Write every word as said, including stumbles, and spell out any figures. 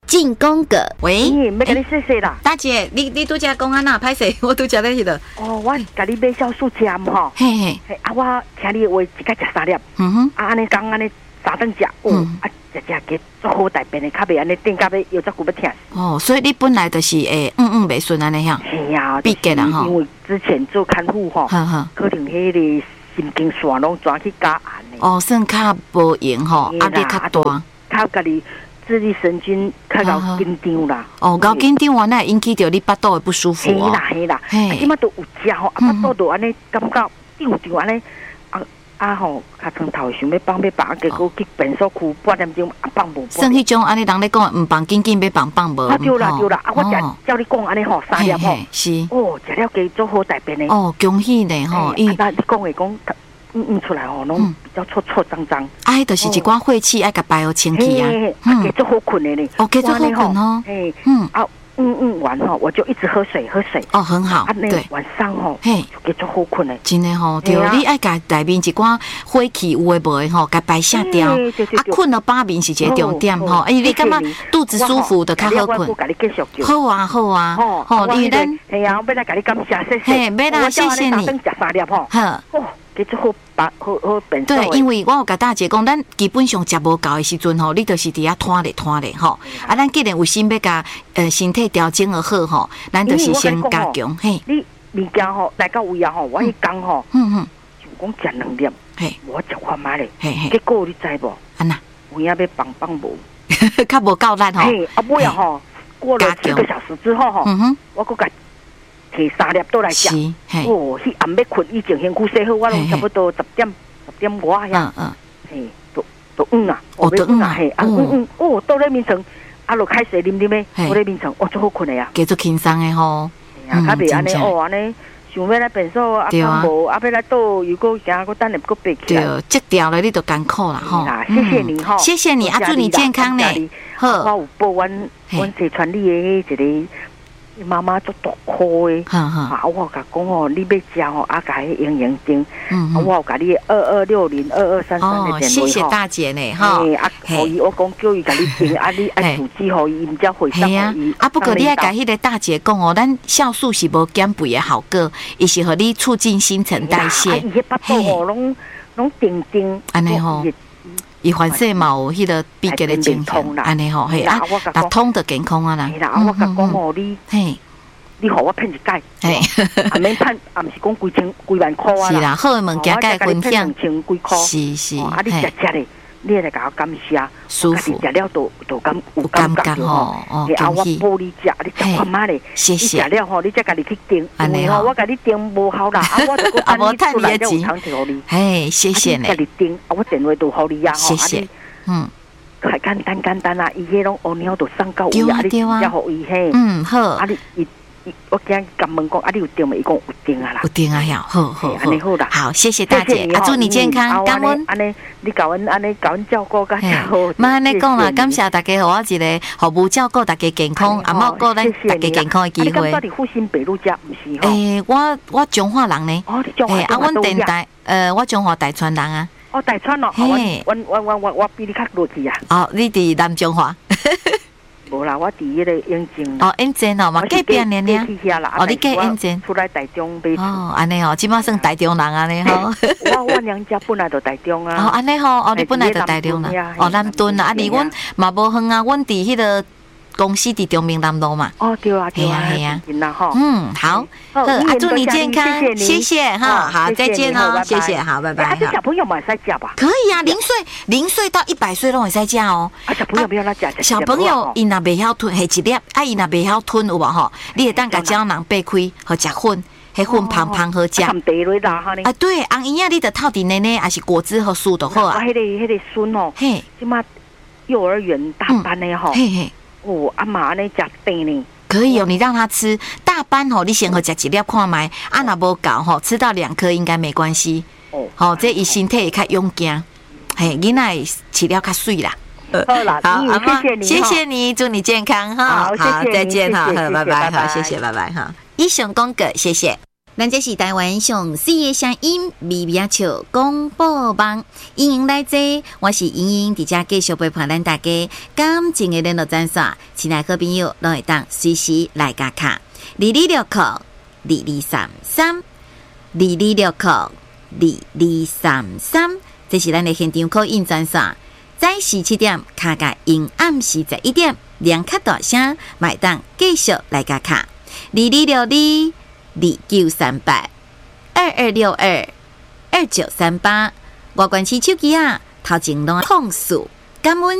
进攻个，喂， 没跟你谢谢啦。 大姐，你你拄则讲安那？歹势，我拄则咧迄个。 哦，我甲你买酵素针吼。 嘿嘿。 啊，我听你话，一个食三粒。 嗯哼。 啊，安尼讲安尼三顿食，哦，啊，食食加做好大便的，较袂安尼顶到要腰足骨要疼。 哦，所以你本来就是诶，嗯嗯，袂顺安尼样。 是啊， 毕竟啦吼。 因为之前做看护吼，可能迄个神经线拢转去加暗的。 哦，算较无用吼，压力较大。 较家己。自律神经较够紧张啦， 哦，够紧张完，那引起到你巴肚的不舒服哦。 嘿啦嘿啦，啊，即马都有食吼，啊，巴肚都安尼感觉张张安尼，啊啊吼，较床头想要放要放，结果去便所区半点钟啊放无。算迄种安尼人咧讲，唔放紧紧要放放无。 啊对啦对啦，啊我食照你讲安尼吼，三粒吼， 是。 哦，食了加做好大便的。 哦，恭喜你吼！ 伊啊，你讲的讲。嗯嗯，出来吼，拢比较臭臭脏脏。 哎，就是一寡晦气，爱甲排好清气啊。 嗯，给做好困的呢。 哦，给做好困哦。 哎，嗯啊，嗯嗯，完吼，我就一直喝水，喝水。 哦，很好。 对，晚上吼，嘿，就给做好困的。 真的吼，对，你爱甲内面一寡晦气有诶无诶吼，甲排下掉。啊，困了八面是一个重点吼。哎，你感觉肚子舒服的较好困。好啊，好啊。 吼，因为咱哎呀，我要来甲你感谢，谢谢。 嘿，要啦，谢谢你。 食三粒吼。好。给做好把好好本对，因为我有甲大姐讲，咱基本上食无够的时阵吼，你就是伫遐拖咧拖咧吼。啊，咱既然有心要甲呃身体调整而好吼，咱就是先加强嘿。 你物件吼来到位啊吼，我一讲吼，嗯嗯，就讲食两粒，嘿，我食看卖咧，嘿嘿，结果你知无？安那，有影要放放无？ 较无够力吼。 嘿，啊尾啊吼，过了几个小时之后吼，嗯哼，我搁甲。摕三粒倒来食，哦，迄暗要困以前身躯洗好，我拢差不多十点十点外呀，嗯嗯，嘿，都都嗯啊， 哦都嗯啊， 嘿，啊嗯嗯，哦，倒咧眠床，啊，落开水啉啉诶，倒咧眠床，哦，足好困诶啊， 叫做轻松诶吼， 啊，较袂安尼哦，安尼想要来便所啊，无啊，要来倒，如果行个等下搁爬起来， 对，接掉了你就艰苦啦吼， 谢谢你吼， 谢谢你啊，祝你健康呢， 好，我有报阮阮四川你诶一个。妈妈做大颗的，啊！我甲讲哦，你要食哦，啊，甲迄营养针，啊，我有甲你二二六零二二三三的电话， 谢谢大姐呢，哈！ 啊，可以，我讲叫伊甲你订，啊，你爱手机互伊，毋则回送互伊。 啊，不过你爱甲迄个大姐讲哦，咱酵素是无减肥的效果，伊是互你促进新陈代谢。 啊，伊迄巴肚哦，拢拢定定， 安尼吼。伊反正嘛有迄个比较的健康，安尼吼，嘿啊，那通的健康啊啦。 是啦，啊，我甲讲哦，你嘿，你互我骗一解，嘿，啊免骗，啊毋是讲几千几万块啊。 是啦，好的物件甲分享， 两千几块。 是是， 啊，你食食咧，你来甲我感谢， 舒服。 食了都都感有感觉吼。哦，啊，我帮你食，你食看卖咧。 谢谢。 你食了吼，你再家己去订，安尼吼，我甲你订无效啦，啊，我就啊无趁你的钱， 嘿，谢谢你。 家己订，啊，我电话都互你呀， 谢谢。嗯， 很简单简单啊！伊迄种乌鸟都送到位啊，你才互伊嘿。嗯，好。啊，你伊伊，我今日甲问讲，啊，你有订没？伊讲有订啊啦。 有订啊呀，好好安尼好啦。 好，谢谢大姐，啊，祝你健康，感恩。 安尼，你甲阮安尼甲阮照顾甲好。 妈安尼讲啦，感谢大家，互我一个服务照顾大家健康，啊，莫过咱大家健康的机会。 你到底复兴北路家毋是？ 诶，我我中华人呢。 哦，你中华。 啊，阮电台，呃，我中华台川人啊。 哦，大川咯，我我我我我我比你较落去啊！ 哦，你伫南中华？ 无啦，我伫迄个永靖。 哦，永靖哦，嘛隔壁呢呢。哦，你隔永靖。 出来台中买。 哦，安尼哦，即马算台中人安尼吼。 我我娘家本来就台中啊。 哦，安尼吼，哦，你本来就台中人。哦，南屯啊，啊，离阮嘛无远啊，阮伫迄个。公司伫中明南路嘛？ 哦，对啊，对啊， 系啊， 哈。 嗯，好，好，啊，祝你健康，谢谢哈，好，再见哦，谢谢，好，拜拜。 小朋友嘛在食吧？ 可以啊，零岁零岁到一百岁都会在食哦。 啊，小朋友不要他食， 小朋友伊若袂晓吞，系一粒，啊，伊若袂晓吞有无吼？你会当甲胶囊掰开，和食粉，迄粉胖胖好食。啊，对，红衣啊，你得套伫内内，还是果汁和素都好啊。 啊，迄个迄个孙哦，嘿，即马幼儿园大班的吼，嘿嘿。哦，阿妈安尼食甜呢？ 可以哦，你让他吃大班吼，你先和食一粒看卖，啊若无够吼，吃到两颗应该没关系。哦，好，这伊身体会较勇敢，嘿，囡仔饲了较水啦。 好啦，好，阿妈， 谢谢你，祝你健康哈， 好， 再见哈，拜拜哈，谢谢，拜拜哈。以上讲过，谢谢。 咱这是台湾上水的声音，微微笑广播网，欢迎来坐，我是莹莹，伫遮继续陪伴咱大家感情的联络专线，亲爱好朋友都会当随时来加卡，二二六扣二二三三，二二六扣二二三三，这是咱的现场call in专线，早时七点卡甲阴暗时十一点，两卡大声，买当继续来加卡，二二六二。二九三八二二六二二九三八，外关市手机啊，头前拢控诉，感恩。